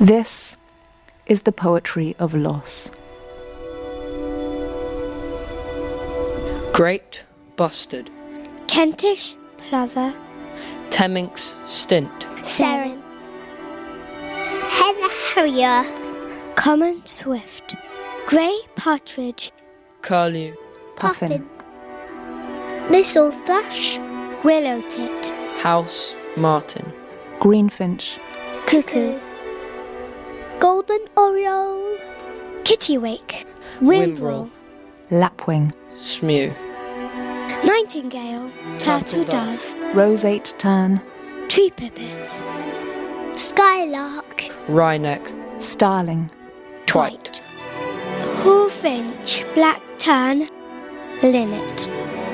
This is the poetry of loss. Great bustard. Kentish plover. Temminck's stint. Seren. Hen harrier. Common swift. Grey partridge. Curlew. Puffin. Missel thrush. Willow tit. House martin. Greenfinch. Cuckoo. Golden oriole. Kittiwake. Whimbrel. Lapwing. Smew. Nightingale. Turtle dove. Roseate tern. Tree pipit. Skylark. Wryneck. Starling. Twite. Hawfinch. Black tern. Linnet.